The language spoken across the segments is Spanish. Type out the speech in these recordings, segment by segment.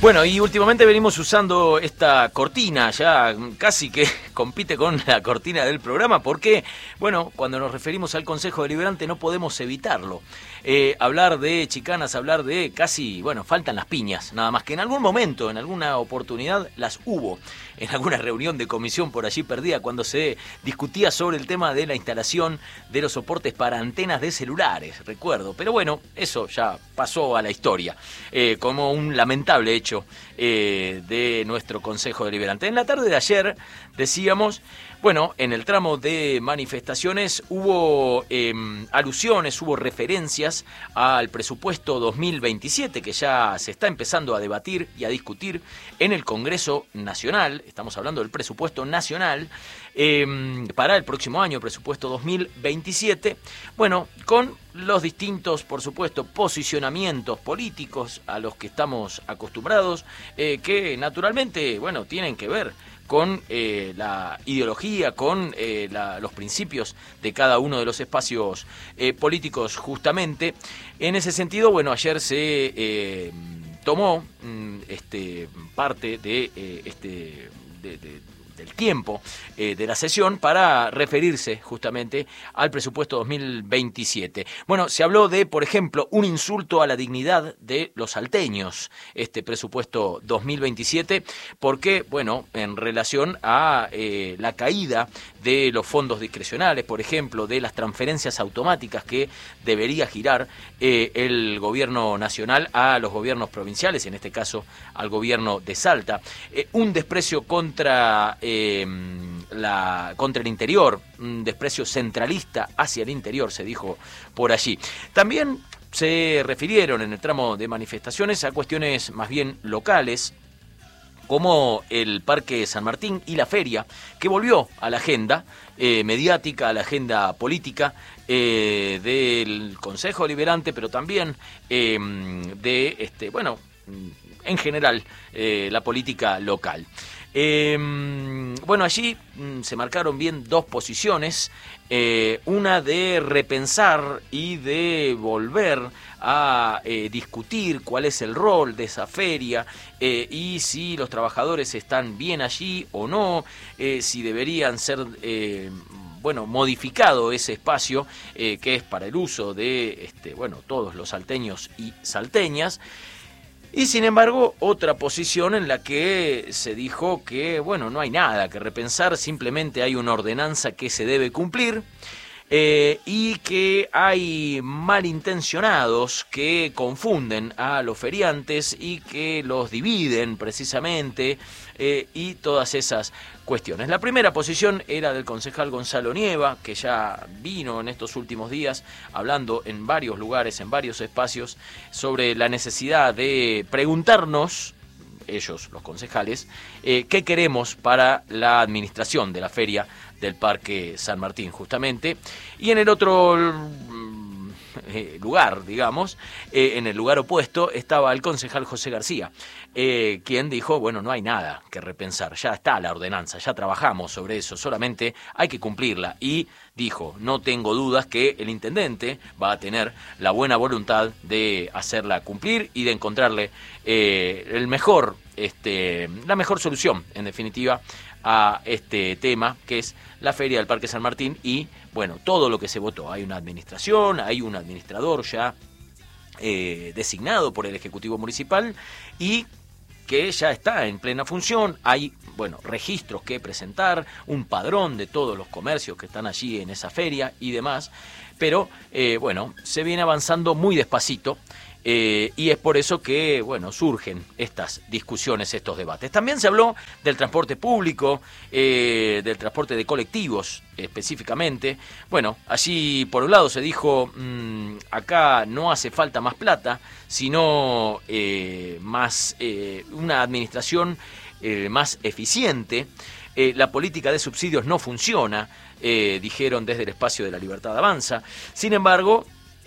Bueno, y últimamente venimos usando esta cortina, ya casi que compite con la cortina del programa, porque, bueno, cuando nos referimos al Consejo Deliberante no podemos evitarlo. Hablar de chicanas, hablar de casi, bueno, faltan las piñas, nada más que en algún momento, en alguna oportunidad, las hubo. En alguna reunión de comisión por allí perdida, cuando se discutía sobre el tema de la instalación de los soportes para antenas de celulares, recuerdo. Pero bueno, eso ya pasó a la historia, como un lamentable hecho de nuestro Consejo Deliberante. En la tarde de ayer decíamos, bueno, en el tramo de manifestaciones hubo alusiones, hubo referencias al presupuesto 2027 que ya se está empezando a debatir y a discutir en el Congreso Nacional. Estamos hablando del presupuesto nacional para el próximo año, presupuesto 2027. Bueno, con los distintos, por supuesto, posicionamientos políticos a los que estamos acostumbrados, que naturalmente, bueno, tienen que ver con la ideología, con los principios de cada uno de los espacios políticos justamente. En ese sentido, bueno, ayer se tomó parte de del tiempo de la sesión para referirse justamente al presupuesto 2027. Bueno, se habló de, por ejemplo, un insulto a la dignidad de los salteños, este presupuesto 2027, porque, bueno, en relación a la caída de los fondos discrecionales, por ejemplo, de las transferencias automáticas que debería girar el gobierno nacional a los gobiernos provinciales, en este caso al gobierno de Salta, un desprecio contra el interior, un desprecio centralista hacia el interior, se dijo por allí. También se refirieron en el tramo de manifestaciones a cuestiones más bien locales, como el Parque San Martín y la feria, que volvió a la agenda mediática, a la agenda política del Consejo Deliberante, pero también en general, la política local. Bueno, allí se marcaron bien dos posiciones, una de repensar y de volver a discutir cuál es el rol de esa feria y si los trabajadores están bien allí o no, si deberían ser modificado ese espacio que es para el uso de todos los salteños y salteñas. Y sin embargo, otra posición en la que se dijo que, no hay nada que repensar, simplemente hay una ordenanza que se debe cumplir y que hay malintencionados que confunden a los feriantes y que los dividen precisamente y todas esas cuestiones. La primera posición era del concejal Gonzalo Nieva, que ya vino en estos últimos días hablando en varios lugares, en varios espacios, sobre la necesidad de preguntarnos, ellos, los concejales, qué queremos para la administración de la feria del Parque San Martín, justamente. Y en el otro lugar, digamos, en el lugar opuesto, estaba el concejal José García, quien dijo, no hay nada que repensar, ya está la ordenanza, ya trabajamos sobre eso, solamente hay que cumplirla. Y dijo, no tengo dudas que el intendente va a tener la buena voluntad de hacerla cumplir y de encontrarle la mejor solución, en definitiva, a este tema, que es la feria del Parque San Martín y, todo lo que se votó. Hay una administración, hay un administrador ya designado por el Ejecutivo Municipal y que ya está en plena función. Hay, registros que presentar, un padrón de todos los comercios que están allí en esa feria y demás, pero, se viene avanzando muy despacito. Y es por eso que, surgen estas discusiones, estos debates. También se habló del transporte público, del transporte de colectivos específicamente. Allí por un lado se dijo, acá no hace falta más plata, sino una administración más eficiente. La política de subsidios no funciona, dijeron desde el espacio de La Libertad Avanza. Sin embargo,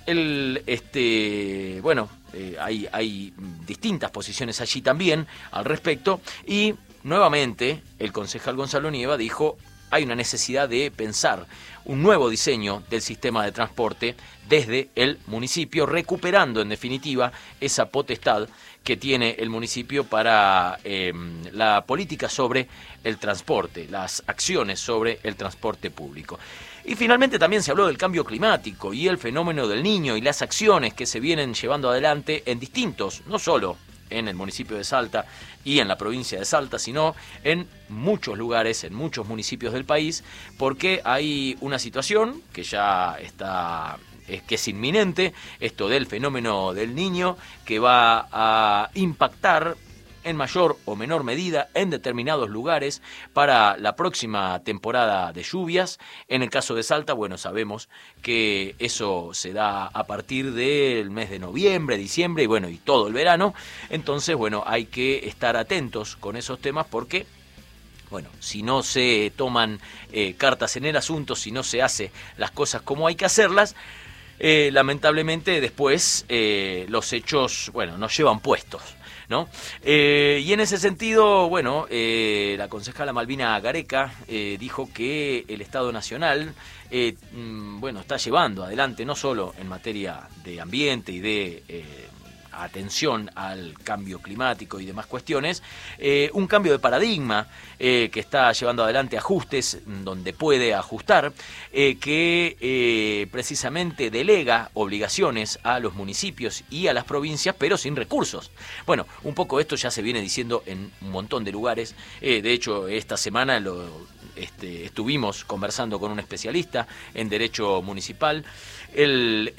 hay distintas posiciones allí también al respecto y nuevamente el concejal Gonzalo Nieva dijo hay una necesidad de pensar un nuevo diseño del sistema de transporte desde el municipio, recuperando en definitiva esa potestad que tiene el municipio para la política sobre el transporte, las acciones sobre el transporte público. Y finalmente también se habló del cambio climático y el fenómeno del Niño y las acciones que se vienen llevando adelante en distintos, no solo en el municipio de Salta y en la provincia de Salta, sino en muchos lugares, en muchos municipios del país, porque hay una situación que ya está, que es inminente, esto del fenómeno del Niño, que va a impactar en mayor o menor medida en determinados lugares para la próxima temporada de lluvias. En el caso de Salta, bueno, sabemos que eso se da a partir del mes de noviembre, diciembre y bueno, y todo el verano. Entonces, bueno, hay que estar atentos con esos temas porque, bueno, si no se toman cartas en el asunto, si no se hace las cosas como hay que hacerlas, lamentablemente después los hechos, bueno, nos llevan puestos, ¿no? Y en ese sentido, bueno, la concejala Malvina Gareca dijo que el Estado Nacional, bueno, está llevando adelante no solo en materia de ambiente y de atención al cambio climático y demás cuestiones, un cambio de paradigma que está llevando adelante ajustes donde puede ajustar, que precisamente delega obligaciones a los municipios y a las provincias, pero sin recursos. Bueno, un poco esto ya se viene diciendo en un montón de lugares. De hecho, esta semana estuvimos conversando con un especialista en Derecho Municipal, el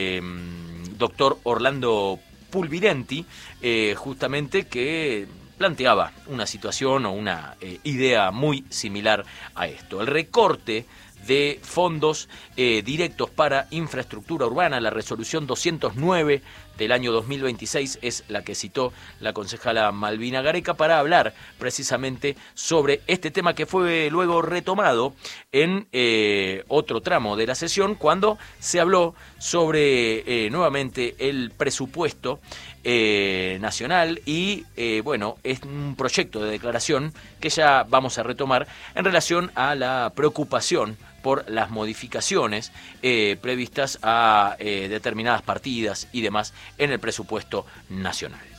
doctor Orlando Pulvirenti, justamente, que planteaba una situación o una idea muy similar a esto. El recorte de fondos directos para infraestructura urbana, la resolución 209 del año 2026 es la que citó la concejala Malvina Gareca para hablar precisamente sobre este tema que fue luego retomado en otro tramo de la sesión cuando se habló sobre nuevamente el presupuesto nacional y bueno, es un proyecto de declaración que ya vamos a retomar en relación a la preocupación por las modificaciones previstas a determinadas partidas y demás en el presupuesto nacional.